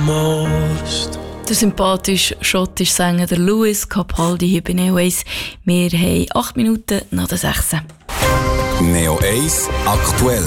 almost. Der sympathische schottische Sänger der Lewis Capaldi hier bei Neo 1. Wir haben 8 Minuten nach der 6. Neo 1 aktuell.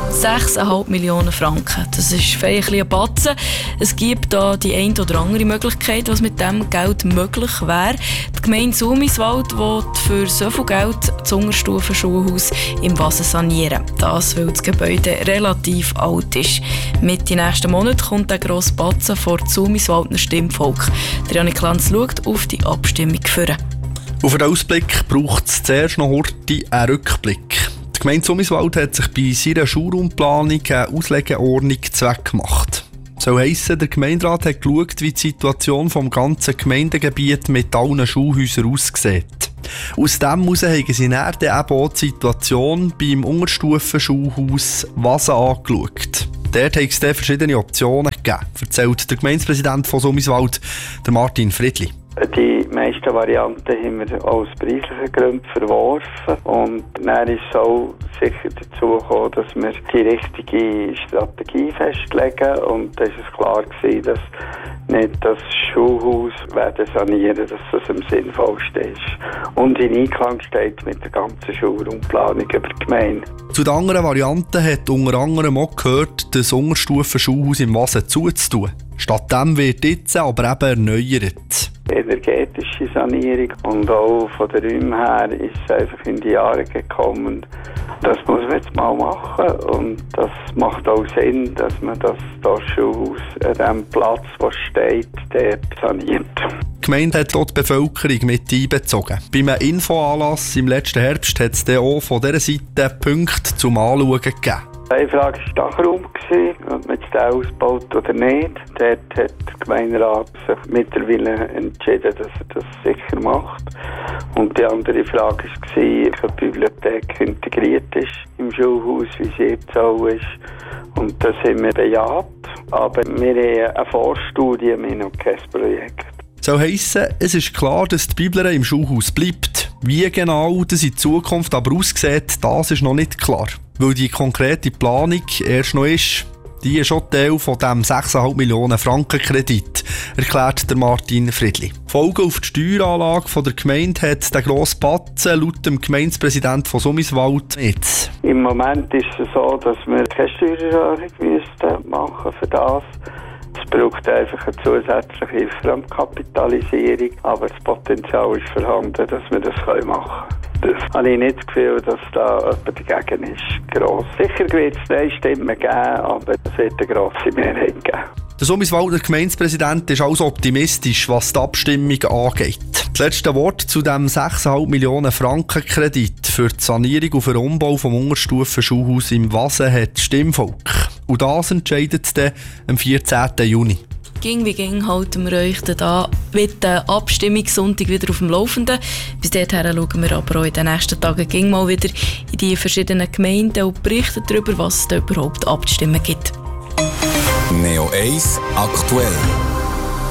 6,5 Millionen Franken. Das ist vielleicht ein Batzen. Es gibt da die eine oder andere Möglichkeit, was mit diesem Geld möglich wäre. Die Gemeinde Sumiswald will für so viel Geld das Unterstufenschulhaus im Wasen sanieren. Das, weil das Gebäude relativ alt ist. Mitte nächsten Monat kommt der grosse Batzen vor das Sumiswaldner Stimmvolk. Der Janik Lanz schaut auf die Abstimmung führen. Auf den Ausblick braucht es zuerst noch heute einen Rückblick. Die Gemeinde Sumiswald hat sich bei seiner Schulraumplanung eine Auslegeordnung zweckgemacht. Soll heissen, der Gemeinderat hat geschaut, wie die Situation vom ganzen Gemeindegebiet mit allen Schulhäusern aussieht. Aus dem heraus haben sie dann eben auch die Situation beim Unterstufenschulhaus Wasen angeschaut. Dort hat es verschiedene Optionen gegeben, erzählt der Gemeindepräsident von Sumiswald, der Martin Friedli. Die meisten Varianten haben wir aus preislichen Gründen verworfen und dann ist es auch sicher dazu gekommen, dass wir die richtige Strategie festlegen und da ist es klar gewesen, dass nicht das Schulhaus werden sanieren, dass das am sinnvollsten ist und in Einklang steht mit der ganzen Schulraumplanung über die Gemeinde. Zu den anderen Varianten hat unter anderem auch gehört, das Unterstufenschulhaus im Wasen zuzutun. Stattdem wird jetzt aber eben erneuert. Energetische Sanierung und auch von den Räumen her ist es einfach in die Jahre gekommen. Das muss man jetzt mal machen und das macht auch Sinn, dass man das Schulhaus an dem Platz, wo es steht, dort saniert. Die Gemeinde hat dort die Bevölkerung mit einbezogen. Bei einem Infoanlass im letzten Herbst hat es dann auch von dieser Seite Punkte zum Anschauen gegeben. Eine Frage war der Dachraum, ob man den ausbaut oder nicht. Dort hat der Gemeinderat sich mittlerweile entschieden, dass er das sicher macht. Und die andere Frage war, ob die Bibliothek integriert ist im Schulhaus, wie sie jetzt auch ist. Und das haben wir bejaht. Aber wir haben eine Vorstudie, wir haben noch kein Projekt. Soll heissen, es ist klar, dass die Bibel im Schulhaus bleibt. Wie genau das in Zukunft aber aussieht, das ist noch nicht klar. Weil die konkrete Planung erst noch ist, die ist schon Teil von diesem 6,5 Millionen Franken Kredit, erklärt der Martin Friedli. Folgen auf die Steueranlage von der Gemeinde hat der grosse Batzen laut dem Gemeindepräsidenten von Sumiswald nicht. Im Moment ist es so, dass wir keine Steuererhöhung machen müssen für das. Es braucht einfach eine zusätzliche Fremdkapitalisierung, aber das Potenzial ist vorhanden, dass wir das machen können. Das habe ich nicht das Gefühl, dass da jemand dagegen ist. Gross. Sicher wird es 3 Stimmen geben, aber es wird eine grosse Mehrheit geben. Der Sumiswalder Gemeindepräsident ist also optimistisch, was die Abstimmung angeht. Das letzte Wort zu dem 6,5 Millionen Franken Kredit für die Sanierung und für den Umbau vom Unterstufenschulhaus im Wasen hat das Stimmvolk. Und das entscheidet dann am 14. Juni. Ging wie ging halten wir euch da mit der Abstimmungssonntag wieder auf dem Laufenden. Bis dahin schauen wir aber auch in den nächsten Tagen ging mal wieder in die verschiedenen Gemeinden und berichten darüber, was es da überhaupt abzustimmen gibt. Neo 1 aktuell.